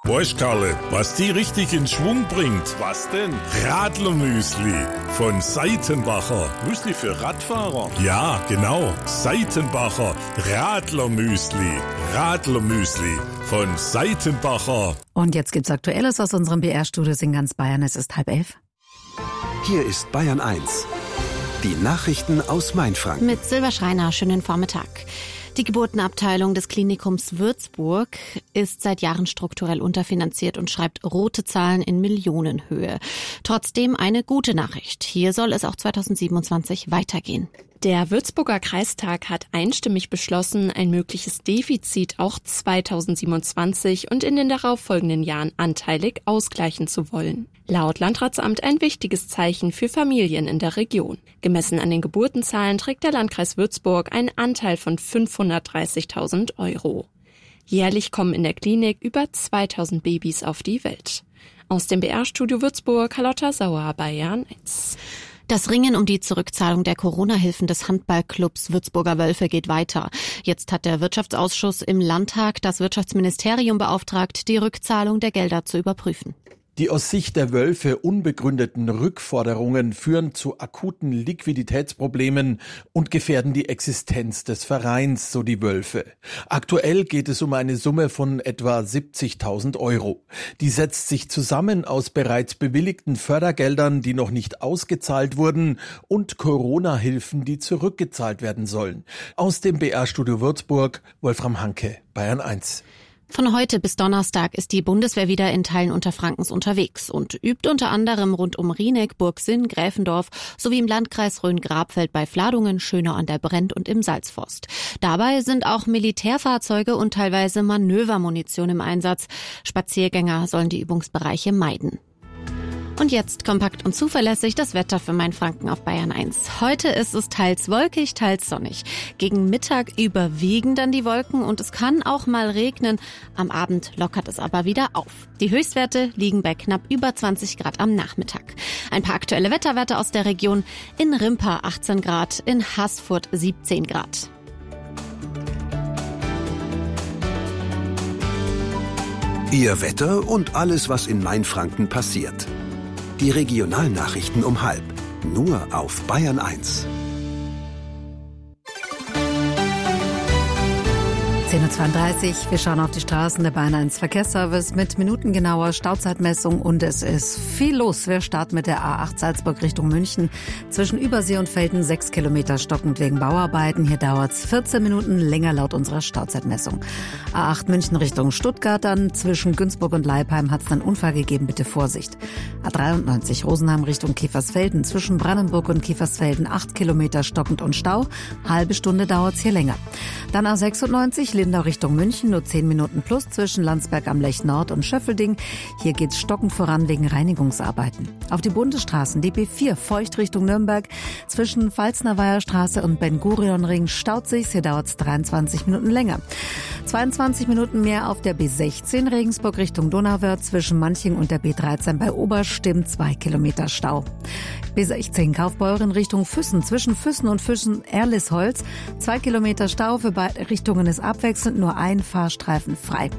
Weißt Karle, was die richtig in Schwung bringt? Was denn? Radlermüsli von Seitenbacher. Müsli für Radfahrer? Ja, genau. Seitenbacher Radlermüsli. Radlermüsli von Seitenbacher. Und jetzt gibt's Aktuelles aus unserem BR-Studios in ganz Bayern. Es ist 10:30. Hier ist Bayern 1. Die Nachrichten aus Mainfranken. Mit Silber Schreiner, schönen Vormittag. Die Geburtenabteilung des Klinikums Würzburg ist seit Jahren strukturell unterfinanziert und schreibt rote Zahlen in Millionenhöhe. Trotzdem eine gute Nachricht. Hier soll es auch 2027 weitergehen. Der Würzburger Kreistag hat einstimmig beschlossen, ein mögliches Defizit auch 2027 und in den darauffolgenden Jahren anteilig ausgleichen zu wollen. Laut Landratsamt ein wichtiges Zeichen für Familien in der Region. Gemessen an den Geburtenzahlen trägt der Landkreis Würzburg einen Anteil von 530.000 €. Jährlich kommen in der Klinik über 2.000 Babys auf die Welt. Aus dem BR-Studio Würzburg, Carlotta Sauer, Bayern 1. Das Ringen um die Zurückzahlung der Corona-Hilfen des Handballclubs Würzburger Wölfe geht weiter. Jetzt hat der Wirtschaftsausschuss im Landtag das Wirtschaftsministerium beauftragt, die Rückzahlung der Gelder zu überprüfen. Die aus Sicht der Wölfe unbegründeten Rückforderungen führen zu akuten Liquiditätsproblemen und gefährden die Existenz des Vereins, so die Wölfe. Aktuell geht es um eine Summe von etwa 70.000 €. Die setzt sich zusammen aus bereits bewilligten Fördergeldern, die noch nicht ausgezahlt wurden, und Corona-Hilfen, die zurückgezahlt werden sollen. Aus dem BR-Studio Würzburg, Wolfram Hanke, Bayern 1. Von heute bis Donnerstag ist die Bundeswehr wieder in Teilen Unterfrankens unterwegs und übt unter anderem rund um Rieneck, Burgsinn, Gräfendorf sowie im Landkreis Rhön-Grabfeld bei Fladungen, Schönau an der Brenn und im Salzforst. Dabei sind auch Militärfahrzeuge und teilweise Manövermunition im Einsatz. Spaziergänger sollen die Übungsbereiche meiden. Und jetzt kompakt und zuverlässig das Wetter für Mainfranken auf Bayern 1. Heute ist es teils wolkig, teils sonnig. Gegen Mittag überwiegen dann die Wolken und es kann auch mal regnen. Am Abend lockert es aber wieder auf. Die Höchstwerte liegen bei knapp über 20 Grad am Nachmittag. Ein paar aktuelle Wetterwerte aus der Region. In Rimpa 18 Grad, in Haßfurt 17 Grad. Ihr Wetter und alles, was in Mainfranken passiert. Die Regionalnachrichten um 12:30. Nur auf Bayern 1. 10:32 Uhr. Wir schauen auf die Straßen der Bayern 1 Verkehrsservice mit minutengenauer Stauzeitmessung und es ist viel los. Wir starten mit der A8 Salzburg Richtung München. Zwischen Übersee und Velden 6 Kilometer stockend wegen Bauarbeiten. Hier dauert es 14 Minuten länger laut unserer Stauzeitmessung. A8 München Richtung Stuttgart, dann zwischen Günzburg und Leipheim hat es einen Unfall gegeben. Bitte Vorsicht. A93 Rosenheim Richtung Kiefersfelden. Zwischen Brandenburg und Kiefersfelden 8 Kilometer stockend und Stau. Halbe Stunde dauert es hier länger. Dann A96 Lindau Richtung München, nur 10 Minuten plus zwischen Landsberg am Lech Nord und Schöffelding. Hier geht's stockend voran wegen Reinigungsarbeiten. Auf die Bundesstraßen, die B4 Feucht Richtung Nürnberg. Zwischen Pfalznerweiher Straße und Ben-Gurion-Ring staut sich's. Hier dauert's 23 Minuten länger. 22 Minuten mehr auf der B16 Regensburg Richtung Donauwörth. Zwischen Manching und der B13 bei Oberstimm 2 Kilometer Stau. B16 Kaufbeuren Richtung Füssen. Zwischen Füssen und Füssen-Erlisholz 2 Kilometer Stau. Für beide Richtungen ist abwechselnd nur ein Fahrstreifen frei.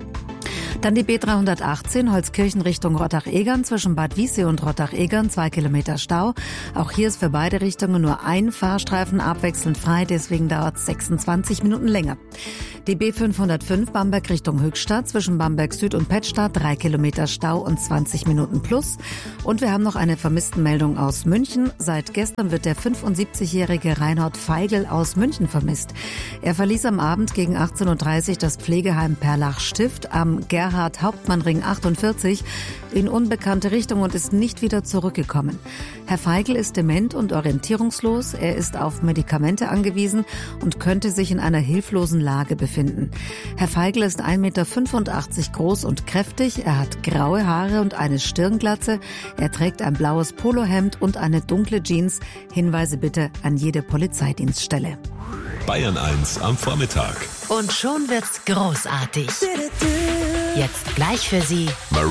Dann die B318 Holzkirchen Richtung Rottach-Egern zwischen Bad Wiessee und Rottach-Egern 2 Kilometer Stau. Auch hier ist für beide Richtungen nur ein Fahrstreifen abwechselnd frei, deswegen dauert es 26 Minuten länger. Die B505 Bamberg Richtung Höchstadt zwischen Bamberg Süd und Pettstadt 3 Kilometer Stau und 20 Minuten plus. Und wir haben noch eine Vermisstenmeldung aus München. Seit gestern wird der 75-jährige Reinhard Feigl aus München vermisst. Er verließ am Abend gegen 18:30 Uhr das Pflegeheim Perlach-Stift am Gerhard-Hauptmann-Ring 48 in unbekannte Richtung und ist nicht wieder zurückgekommen. Herr Feigl ist dement und orientierungslos. Er ist auf Medikamente angewiesen und könnte sich in einer hilflosen Lage befinden. Herr Feigl ist 1,85 Meter groß und kräftig. Er hat graue Haare und eine Stirnglatze. Er trägt ein blaues Polohemd und eine dunkle Jeans. Hinweise bitte an jede Polizeidienststelle. Bayern 1 am Vormittag. Und schon wird's großartig. Jetzt gleich für Sie